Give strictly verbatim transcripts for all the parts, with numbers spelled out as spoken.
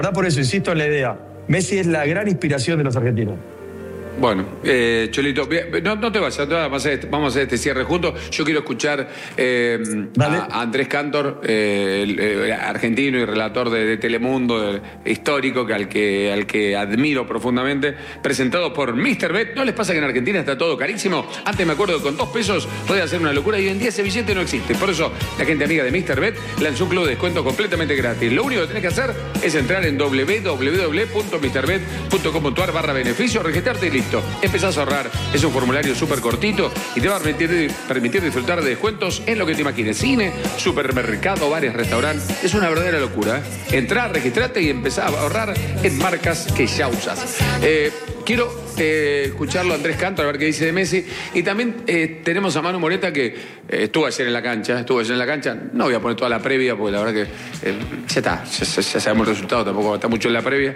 ¿Verdad? Por eso insisto en la idea. Messi es la gran inspiración de los argentinos. Bueno, eh, Cholito, no, no te vayas, vamos a, hacer este, vamos a hacer este cierre juntos. Yo quiero escuchar eh, a, a Andrés Cantor, eh, el, el argentino y relator de, de Telemundo, el, histórico, que al, que, al que admiro profundamente, presentado por míster Bet. ¿No les pasa que en Argentina está todo carísimo? Antes me acuerdo que con dos pesos podía hacer una locura y hoy en día ese billete no existe. Por eso la gente amiga de míster Bet lanzó un club de descuento completamente gratis. Lo único que tenés que hacer es entrar en doble u doble u doble u punto mister bet punto com punto a r barra beneficio, registrarte y listo. Empezás a ahorrar. Es un formulario súper cortito y te va a permitir, permitir disfrutar de descuentos en lo que te imagines. Cine, supermercado, bares, restaurantes. Es una verdadera locura, ¿eh? Entrá, registrate y empezá a ahorrar en marcas que ya usás. Eh, quiero eh, escucharlo a Andrés Cantor, a ver qué dice de Messi. Y también eh, tenemos a Manu Moreta, que eh, estuvo ayer en la cancha. Estuvo ayer en la cancha. No voy a poner toda la previa, porque la verdad que eh, ya está. Ya, ya, ya sabemos el resultado, tampoco está mucho en la previa.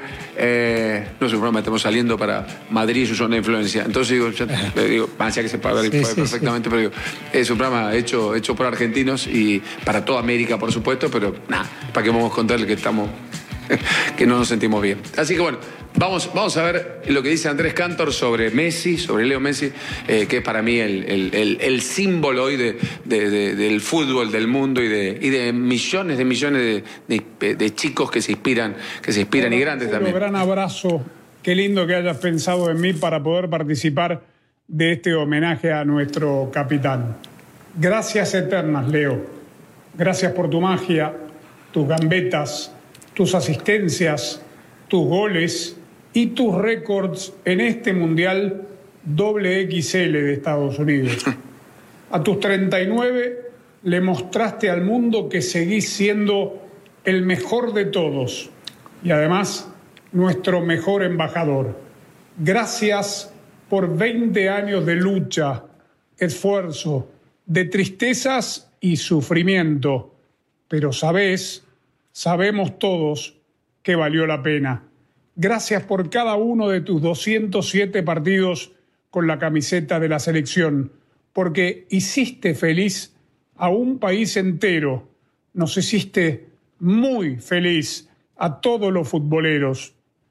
Eh, no es un programa, estamos saliendo para Madrid y su zona de influencia. Entonces digo, ya, digo más allá que se puede ver sí, sí, perfectamente, sí. Pero digo, es un programa hecho, hecho por argentinos y para toda América, por supuesto, pero nada, para que vamos a contarle que estamos, que no nos sentimos bien. Así que bueno, vamos, vamos a ver lo que dice Andrés Cantor sobre Messi, sobre Leo Messi, eh, que es para mí el, el, el, el símbolo hoy de, de, de, del fútbol del mundo y de, y de millones de millones de, de, de chicos que se inspiran, que se inspiran bueno, y grandes también. Un gran abrazo. Qué lindo que hayas pensado en mí para poder participar de este homenaje a nuestro capitán. Gracias eternas, Leo. Gracias por tu magia, tus gambetas, tus asistencias, tus goles y tus récords en este Mundial doble equis ele de Estados Unidos. A tus treinta y nueve le mostraste al mundo que seguís siendo el mejor de todos y además nuestro mejor embajador. Gracias por veinte años de lucha, esfuerzo, de tristezas y sufrimiento. Pero sabés, sabemos todos que valió la pena. Gracias por cada uno de tus doscientos siete partidos con la camiseta de la selección, porque hiciste feliz a un país entero. Nos hiciste muy feliz a todos los futboleros.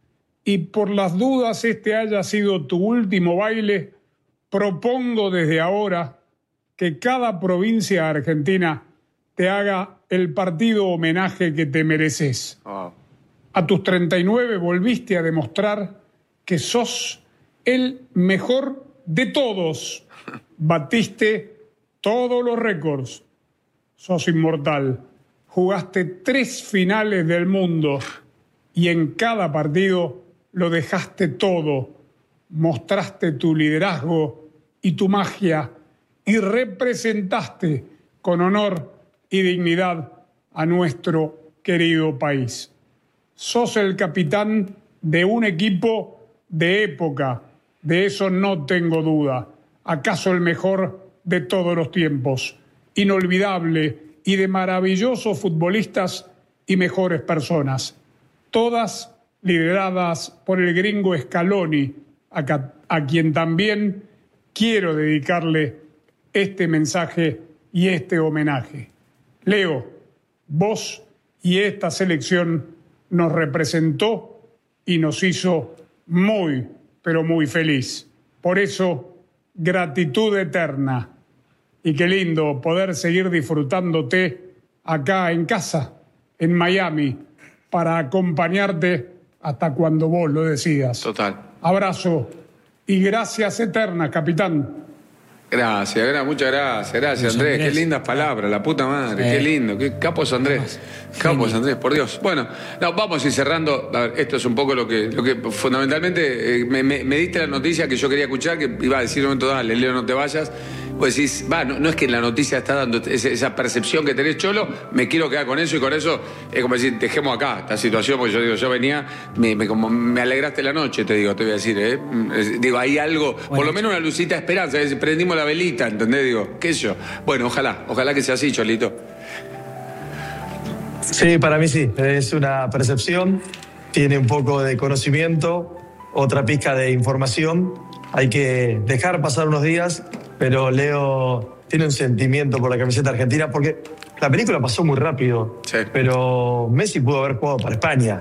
Y por las dudas este haya sido tu último baile, propongo desde ahora que cada provincia argentina te haga el partido homenaje que te mereces. Oh. A tus treinta y nueve volviste a demostrar que sos el mejor de todos. Batiste todos los récords. Sos inmortal. Jugaste tres finales del mundo y en cada partido lo dejaste todo, mostraste tu liderazgo y tu magia y representaste con honor y dignidad a nuestro querido país. Sos el capitán de un equipo de época, de eso no tengo duda. ¿Acaso el mejor de todos los tiempos? Inolvidable y de maravillosos futbolistas y mejores personas. Todas lideradas por el gringo Scaloni, a, a quien también quiero dedicarle este mensaje y este homenaje. Leo, vos y esta selección nos representó y nos hizo muy, pero muy feliz. Por eso, gratitud eterna. Y qué lindo poder seguir disfrutándote acá en casa, en Miami, para acompañarte hasta cuando vos lo decidas. Total. Abrazo y gracias eternas, capitán. Gracias, gra muchas gracias, gracias Andrés. Andrés, qué lindas palabras, la puta madre, eh. qué lindo, qué capos Andrés, capos Andrés, por Dios. Bueno, no, vamos a ir cerrando. A ver, esto es un poco lo que, lo que fundamentalmente eh, me, me, me diste la noticia que yo quería escuchar, que iba a decir un momento, dale, Leo, no te vayas. Pues decís, va, no, no es que la noticia está dando esa, esa percepción que tenés, Cholo, me quiero quedar con eso y con eso es como decir, dejemos acá esta situación, porque yo digo, yo venía, me, me, como, me alegraste la noche, te digo, te voy a decir, ¿eh? Digo, hay algo, bueno, por lo menos una lucita de esperanza, es, prendimos la velita, ¿entendés? Digo, qué sé yo. Bueno, ojalá, ojalá que sea así, Cholito. Sí, para mí sí, es una percepción, tiene un poco de conocimiento, otra pizca de información, hay que dejar pasar unos días. Pero Leo tiene un sentimiento por la camiseta argentina porque la película pasó muy rápido. Sí. Pero Messi pudo haber jugado para España.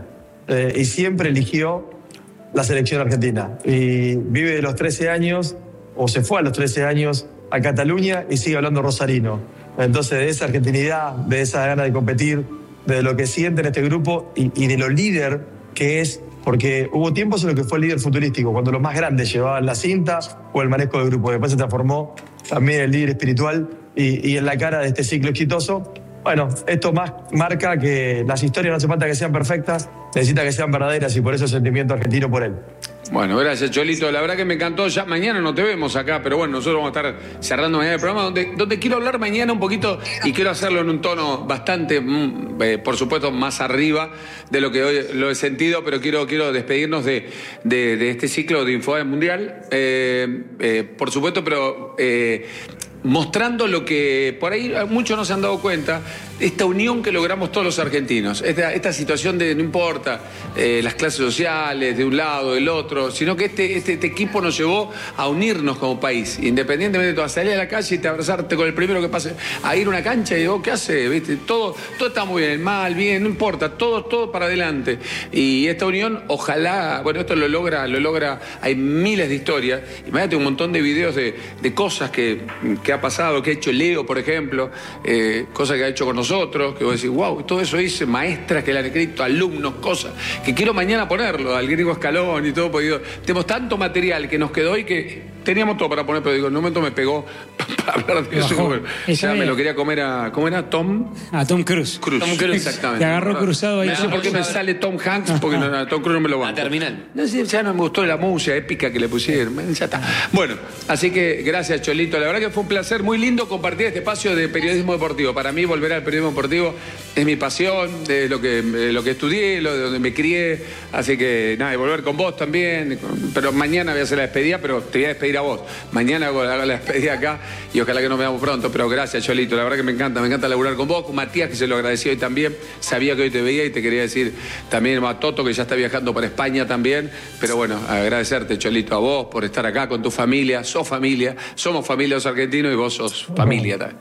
eh, y siempre eligió la selección argentina. Y vive de los trece años, o se fue a los trece años a Cataluña y sigue hablando rosarino. Entonces, de esa argentinidad, de esa gana de competir, de lo que siente en este grupo y, y de lo líder que es, porque hubo tiempos en los que fue el líder futurístico, cuando los más grandes llevaban la cinta o el manejo del grupo. Después se transformó también en el líder espiritual y, y en la cara de este ciclo exitoso. Bueno, esto más marca que las historias no hace falta que sean perfectas, necesita que sean verdaderas y por eso el sentimiento argentino por él. Bueno, gracias, Cholito. La verdad que me encantó. Ya mañana no te vemos acá, pero bueno, nosotros vamos a estar cerrando mañana el programa, donde, donde quiero hablar mañana un poquito y quiero hacerlo en un tono bastante, mm, eh, por supuesto, más arriba de lo que hoy lo he sentido, pero quiero, quiero despedirnos de, de, de este ciclo de Infobae Mundial. Eh, eh, por supuesto, pero... Eh, mostrando lo que por ahí muchos no se han dado cuenta, esta unión que logramos todos los argentinos, esta, esta situación de no importa eh, las clases sociales de un lado, del otro, sino que este, este, este equipo nos llevó a unirnos como país, independientemente de todo, a salir a la calle y te abrazarte con el primero que pase, a ir a una cancha y digo, ¿qué hace? ¿Viste? Todo, todo está muy bien, el mal, bien, no importa, todo, todo para adelante. Y esta unión, ojalá, bueno, esto lo logra, lo logra, hay miles de historias, imagínate un montón de videos de, de cosas que, que ha pasado, que ha hecho Leo, por ejemplo, eh, cosas que ha hecho con nosotros, que vos decís, wow, todo eso hice, maestras que le han escrito, alumnos, cosas, que quiero mañana ponerlo, al griego Escalón y todo, porque digo, tenemos tanto material que nos quedó y que teníamos todo para poner, pero digo, en un momento me pegó para hablar de eso, bueno, ya me lo quería comer a, ¿cómo era? Tom... A Tom Cruise. Cruise. Tom Cruise, exactamente. Te agarró cruzado ahí. No sé por qué me sale Tom Hanks, porque no, no, Tom Cruise no me lo va. A terminal. No sé, ya no me gustó la música épica que le pusieron, ya está. Bueno, así que gracias, Cholito, la verdad que fue un placer muy lindo compartir este espacio de periodismo deportivo. Para mí volver al periodismo deportivo es mi pasión, es lo que, lo que estudié, lo de donde me crié, así que nada, y volver con vos también, pero mañana voy a hacer la despedida, pero te voy a despedir a vos. Mañana hago la, la despedida acá y ojalá que nos veamos pronto, pero gracias, Cholito, la verdad que me encanta, me encanta laburar con vos, con Matías, que se lo agradecí hoy también, sabía que hoy te veía y te quería decir también a Toto, que ya está viajando para España también, pero bueno, agradecerte, Cholito, a vos por estar acá con tu familia, sos familia, somos familia los argentinos y vos sos familia también.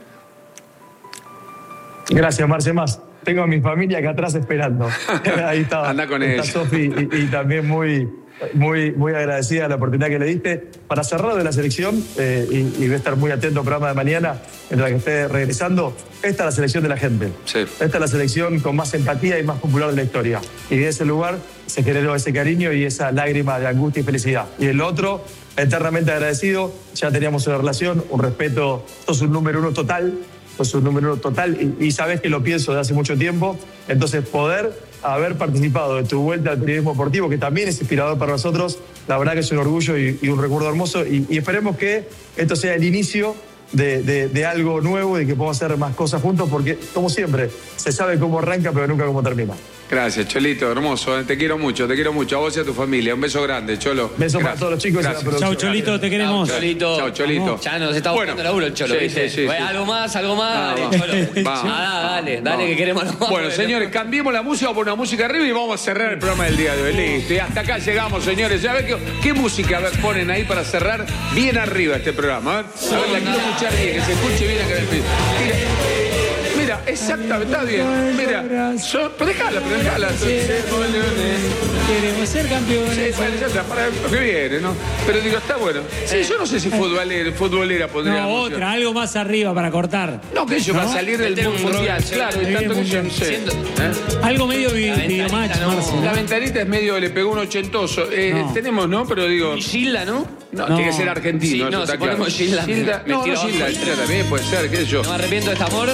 Gracias, Marce, más. Tengo a mi familia acá atrás esperando. Ahí está. Anda con está ella. Sofi y, y también muy, muy, muy agradecida a la oportunidad que le diste. Para cerrar de la selección, eh, y, y voy a estar muy atento al programa de mañana, mientras que esté regresando, esta es la selección de la gente. Sí. Esta es la selección con más empatía y más popular de la historia. Y de ese lugar se generó ese cariño y esa lágrima de angustia y felicidad. Y el otro, eternamente agradecido, ya teníamos una relación, un respeto, sos un número uno total, sos un número uno total y, y sabés que lo pienso de hace mucho tiempo. Entonces, poder haber participado de tu vuelta al periodismo deportivo, que también es inspirador para nosotros, la verdad que es un orgullo y, y un recuerdo hermoso. Y, y esperemos que esto sea el inicio de, de, de algo nuevo y que podamos hacer más cosas juntos, porque, como siempre, se sabe cómo arranca, pero nunca cómo termina. Gracias, Cholito, hermoso, te quiero mucho, te quiero mucho, a vos y a tu familia. Un beso grande, Cholo. Beso Gracias. para todos los chicos. Chau, Cholito, te queremos. Chau, Cholito. Chau, Cholito. Ya nos está buscando Bueno, laburo el Cholo, sí, ¿viste? sí, sí, Bueno, sí. algo más, algo más. Ah, dale, vamos. Cholo. Vamos. Ah, dale, dale, Vamos. que queremos algo más. Bueno, señores, cambiemos la música por una música arriba y vamos a cerrar el programa del día de hoy. Listo. Y hasta acá llegamos, señores. A ver qué, qué música a ver, ponen ahí para cerrar bien arriba este programa. A ver, a ver, la quiero escuchar bien, que se escuche bien acá en el piso. Mira, mira, exactamente, está bien. Mira, so, pero déjala, pero déjala. Queremos ser campeones. Sí, bueno, ya está, para lo que viene, ¿no? Pero digo, está bueno. Sí, yo no sé si futbolera, futbolera pondría No, la música. otra, algo más arriba para cortar. No, que ellos va a salir del Meter un mundo mundial, rock, claro, y sí, tanto que yo mundial. no sé. Siendo- ¿Eh? Algo medio vi- La ventanita videomatch, no. Marce. La ventanita es medio, le pegó un ochentoso. Eh, No. Tenemos, ¿no? Pero digo. Y Gilda, ¿no? No, No. tiene que ser argentino. Sí, eso no, está si claro. ponemos Gilda, Gilda- me no, tiro no, abajo. Gilda, Estrella también puede ser, qué sé yo. No me arrepiento de este amor.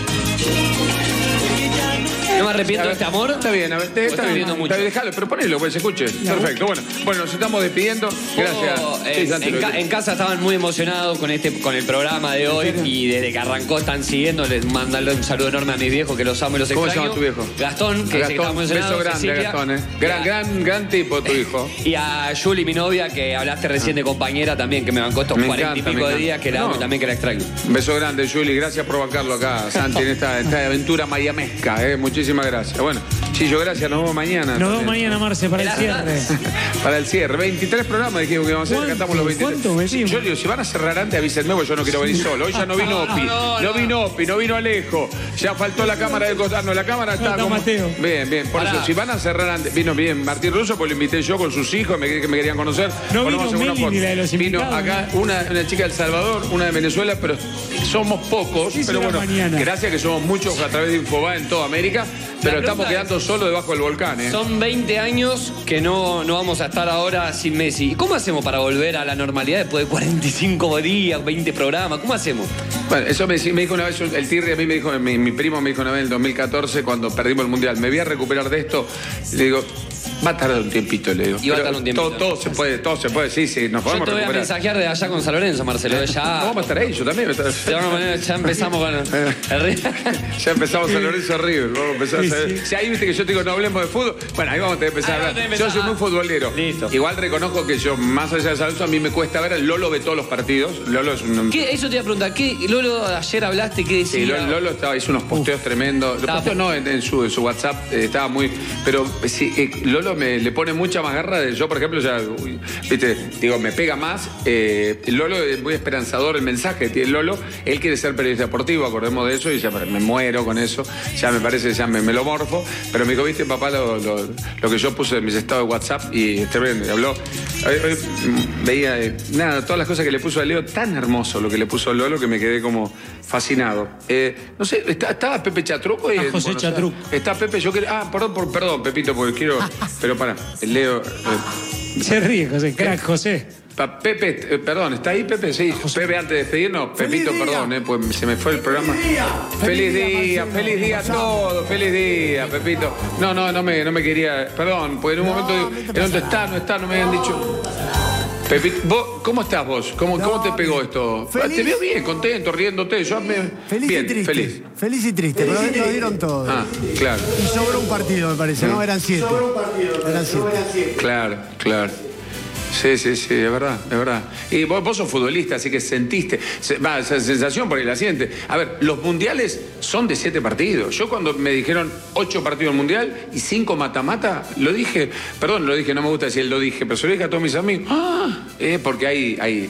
No me arrepiento de este amor. Está bien, a ver, te- Lo está estoy bien, viendo mucho. está bien, déjalo, pero ponelo, que se escuche. Perfecto, bueno, bueno, nos estamos despidiendo. Gracias. Oh, eh, Sí, Santi, en, lo ca- que- en casa estaban muy emocionados con este con el programa de hoy y desde que arrancó están siguiendo. Les mandarle un saludo enorme a mis viejos que los amo y los ¿Cómo se extraño. llama tu viejo? Gastón, que dice que está Gastón, muy beso emocionado. grande, Cecilia. Gastón, eh. Gran, Y a- gran, gran tipo tu hijo. Y a Julie, mi novia, que hablaste recién de compañera también, que me bancó estos Me cuarenta y encanta, pico me de encanta. días, que la amo No. y también que la extraño. Un beso grande, Juli. Gracias por bancarlo acá, Santi, en esta, esta aventura mayamesca. Eh. Muchísimas gracias. Bueno, Chillo, gracias. Nos vemos mañana. Nos vemos mañana, Marce, para el cierre. Para el cierre. veintitrés programas dijimos que íbamos a hacer. Cantamos los veintitrés. ¿Cuánto metimos? Yo digo, si van a cerrar antes, avísenme, porque yo no quiero venir solo. Hoy ya no vino Opi. no, no. No vino Opi, no vino Alejo. Ya faltó la cámara del costado. No, la cámara está está como... Mateo. Bien, bien. Por Pará. eso, si van a cerrar antes... Vino bien Martín Russo, pues lo invité yo con sus hijos, me, que me querían conocer. No Bueno, vino vamos a hacer una Meli foto. ni la de los Vino invitados, acá una, una chica del Salvador, una de Venezuela, pero somos pocos. Sí, pero será bueno, mañana. gracias que somos muchos a través de Infobae en toda América. Pero pregunta estamos quedando es- solos debajo del volcán, ¿eh? Son veinte años que no, no vamos a estar ahora sin Messi. ¿Y cómo hacemos para volver a la normalidad después de cuarenta y cinco días, veinte programas? ¿Cómo hacemos? Bueno, eso me, me dijo una vez, el Tirri a mí me dijo, mi, mi primo me dijo una vez en el dos mil catorce, cuando perdimos el Mundial, me voy a recuperar de esto. Le digo, va a tardar un tiempito, le digo. Y va a Pero tardar un tiempito. Todo, todo se puede, todo se puede, sí, sí, nos Yo podemos te voy a recuperar. mensajear de allá con San Lorenzo, Marcelo. No, Ya, vamos a estar ahí, yo también. de alguna manera ya empezamos con el... Ya empezamos a Lorenzo River. Vamos a empezar a Sí, saber. sí. Si ahí viste que yo te digo no hablemos de fútbol, bueno, ahí vamos a tener que empezar Ahí a vamos a hablar. tener que Yo empezar. soy muy futbolero. Listo. Igual reconozco que yo, más allá de San Lorenzo, a mí me cuesta ver. Lolo ve todos los partidos. Lolo es un. ¿Qué? Eso te iba a preguntar. ¿Qué? Lolo, ayer hablaste, ¿qué decía? Sí, Lolo, Lolo estaba, hizo unos posteos tremendos. Los Estaba- posteos no, en, en su, en su WhatsApp eh, estaba muy. Pero sí, eh, Lolo me, le pone mucha más garra. De, yo, por ejemplo, ya, uy, viste, digo, me pega más. Eh, Lolo es muy esperanzador el mensaje que tiene Lolo. Él quiere ser periodista deportivo, acordemos de eso, y ya me muero con eso. Ya me parece, ya me, me lo morfo. Pero me dijo, viste, papá, lo, lo, lo que yo puse en mis estados de WhatsApp y este, y habló. Hoy- hoy, mm, veía, eh, nada, todas las cosas que le puso a Leo, tan hermoso lo que le puso a Lolo que me quedé como fascinado. Eh, no sé, está- estaba Pepe Chatruco y. Ah, José bueno, Chatruc. Está Pepe, yo quiero. Ah, perdón, por, perdón, Pepito, porque quiero. Pero para, Leo. eh, Se ríe, José. Crack, José. pa- Pepe, eh, perdón, ¿está ahí Pepe? Sí, Pepe, antes de despedirnos, Pepito, día. perdón, eh, pues se me fue el programa. Feliz día, feliz día a todos, feliz día, Pepito. No, no, no me, no me quería. Perdón, porque en un momento digo, ¿en dónde está? No está, no me habían dicho. Pepito, ¿vos, ¿cómo estás vos? ¿Cómo, No, ¿Cómo te pegó esto? feliz. Te veo bien, contento, riéndote. Yo me... Feliz bien, y triste. feliz. Feliz y triste, pero lo dieron todo. Ah, claro, Y sobró un partido, me parece, ¿no? Eran siete. Eran siete. claro, claro. Sí, sí, sí, es verdad, es verdad. Y vos, vos sos futbolista, así que sentiste, se- va, esa sensación porque la siente. A ver, los mundiales son de siete partidos. Yo cuando me dijeron ocho partidos mundial y cinco mata-mata, lo dije, perdón, lo dije, no me gusta decir lo dije, pero se lo dije a todos mis amigos. Ah, eh, porque hay, hay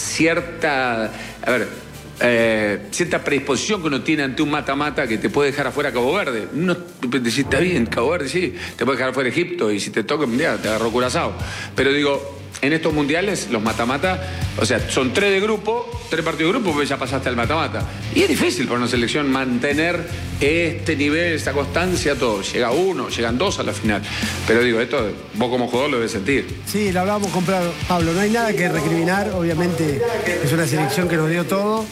cierta, a ver, eh, cierta predisposición que uno tiene ante un mata-mata que te puede dejar afuera Cabo Verde. No, decís, está bien, Cabo Verde, sí, te puede dejar afuera Egipto y si te toca un mundial, te agarró Curazao. Pero digo, en estos mundiales, los mata-mata, o sea, son tres de grupo, tres partidos de grupo, pues ya pasaste al mata-mata. Y es difícil para una selección mantener este nivel, esta constancia, todo. Llega uno, llegan dos a la final. Pero digo, esto vos como jugador lo debes sentir. Sí, lo hablábamos con Pablo. No hay nada que recriminar. Obviamente es una selección que nos dio todo.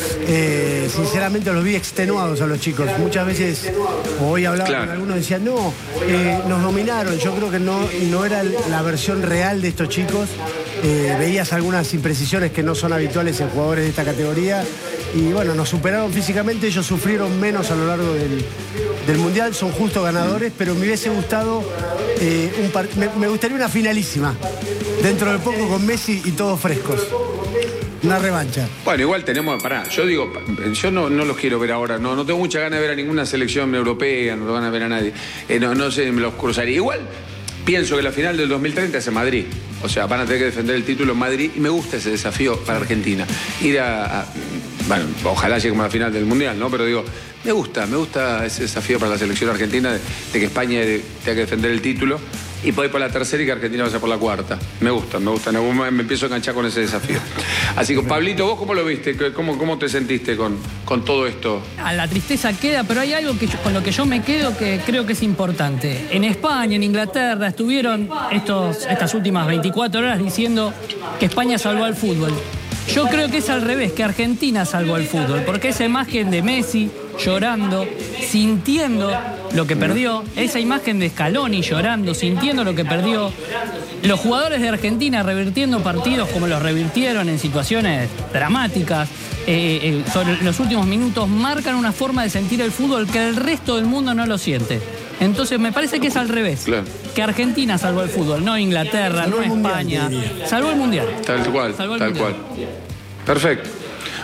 Eh, sinceramente los vi extenuados a los chicos. Muchas veces, hoy hablaba Claro. con algunos, decían, no, eh, nos nominaron. Yo creo que no, no era la versión real de estos chicos. Eh, veías algunas imprecisiones que no son habituales en jugadores de esta categoría. Y bueno, nos superaron físicamente. Ellos sufrieron menos a lo largo del, del Mundial. Son justos ganadores, pero me hubiese gustado, eh, un par- me, me gustaría una finalísima. Dentro de poco con Messi y todos frescos. Una revancha. Bueno, igual tenemos, pará, yo digo, yo no, no los quiero ver ahora, no, no tengo mucha ganas de ver a ninguna selección europea, no tengo ganas de ver a nadie. Eh, no, no sé, me los cruzaría. Igual pienso que la final del dos mil treinta es en Madrid. O sea, van a tener que defender el título en Madrid y me gusta ese desafío para Argentina. Ir a, a- bueno, ojalá llegue como a la final del Mundial, ¿no? Pero digo, me gusta, me gusta ese desafío para la selección argentina de, de que España de- tenga que defender el título y puede ir por la tercera y que Argentina vaya por la cuarta. Me gusta, me gusta. En algún momento me empiezo a enganchar con ese desafío. Así que, Pablito, ¿vos cómo lo viste? ¿Cómo, cómo te sentiste con, con todo esto? A la tristeza queda, pero hay algo que yo- con lo que yo me quedo que creo que es importante. En España, en Inglaterra, estuvieron estos, estas últimas veinticuatro horas diciendo que España salvó al fútbol. Yo creo que es al revés, que Argentina salvó al fútbol, porque esa imagen de Messi llorando, sintiendo lo que perdió, esa imagen de Scaloni llorando, sintiendo lo que perdió, los jugadores de Argentina revirtiendo partidos como los revirtieron en situaciones dramáticas, eh, eh, sobre los últimos minutos, marcan una forma de sentir el fútbol que el resto del mundo no lo siente. Entonces me parece que es al revés, Claro. que Argentina salvó el fútbol, no Inglaterra, Salvó no el mundial, España, te diría. salvó el mundial. Tal cual, Salvó el tal mundial. cual. Perfecto.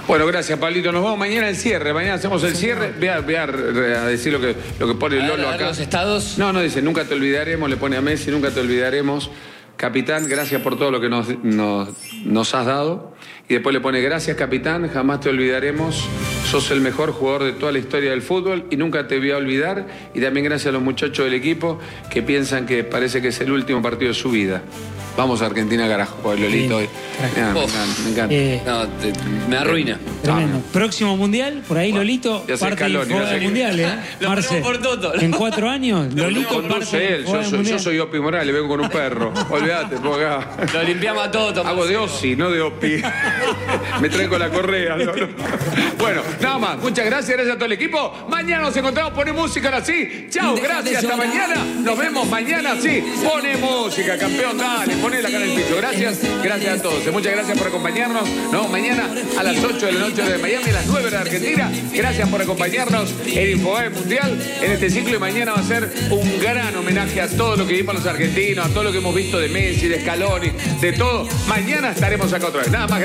Bueno, gracias, Pablito. Nos vemos mañana al cierre. Mañana hacemos el cierre. Voy a, voy a, a decir lo que, lo que pone Lolo acá. ¿Los estados? No, no, dice, nunca te olvidaremos. Le pone a Messi, nunca te olvidaremos. Capitán, gracias por todo lo que nos, nos, nos has dado. Y después le pone, gracias, capitán, jamás te olvidaremos. Sos el mejor jugador de toda la historia del fútbol y nunca te voy a olvidar. Y también gracias a los muchachos del equipo que piensan que parece que es el último partido de su vida. Vamos a Argentina, carajo, por el Lolito hoy. Ah, me encanta, me encanta. Eh, no, te, me arruina. Tremendo. Ah, próximo mundial, por ahí Lolito ya parte del Scaloni, del mundial, ¿eh? Lo Marce, por todo. en cuatro años, Lolito parte Conduce él, yo soy, yo soy Opi Morales, vengo con un perro. Olvídate, por acá. Lo limpiamos a todo. Hago de Osi, no de Opi. Me traigo la correa. No, no. Bueno, nada más. Muchas gracias, gracias a todo el equipo. Mañana nos encontramos, pone música ahora sí. Chao, gracias, hasta mañana. Nos vemos mañana, sí. Pone música, campeón, dale, ponela acá en el piso. Gracias, gracias a todos. Muchas gracias por acompañarnos. Nos vemos mañana a las ocho de la noche de Miami, a las nueve de Argentina. Gracias por acompañarnos en Infobae Mundial en este ciclo y mañana va a ser un gran homenaje a todo lo que vimos los argentinos, a todo lo que hemos visto de Messi, de Scaloni, de todo. Mañana estaremos acá otra vez. Nada más.